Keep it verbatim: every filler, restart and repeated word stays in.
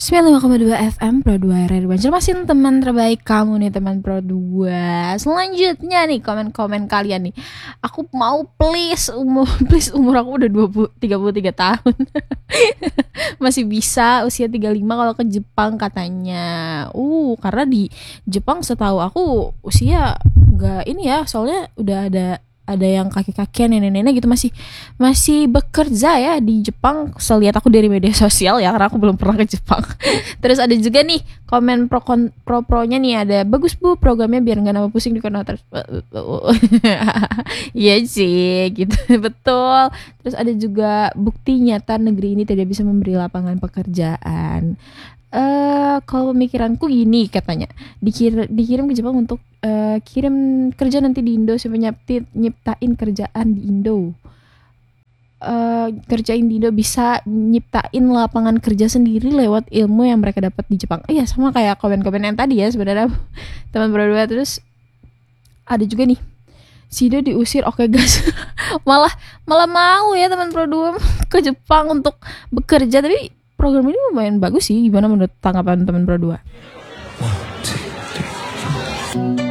sembilan puluh lima koma dua F M Pro dua R R Banjarmasin, teman terbaik kamu nih teman Pro dua. Selanjutnya nih komen-komen kalian nih. Aku mau please umur please umur aku udah dua puluh, tiga puluh tiga tahun. Masih bisa usia tiga puluh lima kalau ke Jepang katanya. Uh, karena di Jepang setahu aku usia enggak ini ya, soalnya udah ada ada yang kakek-kakek nenek-nenek gitu masih masih bekerja ya di Jepang. Selihat aku dari media sosial ya, karena aku belum pernah ke Jepang. Terus ada juga nih komen pro pro pronya nih, ada bagus bu programnya biar nggak nambah pusing di koordinator. Iya sih gitu. Betul. Terus ada juga bukti nyata negeri ini tidak bisa memberi lapangan pekerjaan. Uh, kalau pemikiranku gini katanya, dikir, dikirim ke Jepang untuk uh, kirim kerja nanti di Indo, siapa nyiptain, nyiptain kerjaan di Indo, uh, kerjain di Indo bisa nyiptain lapangan kerja sendiri lewat ilmu yang mereka dapat di Jepang. Iya, sama kayak komen-komen yang tadi ya sebenarnya teman berdua. Terus ada juga nih, Sido diusir, oke guys. malah malah mau ya teman Pro dua ke Jepang untuk bekerja. Tapi program ini lumayan bagus sih. Gimana menurut tanggapan teman Pro dua?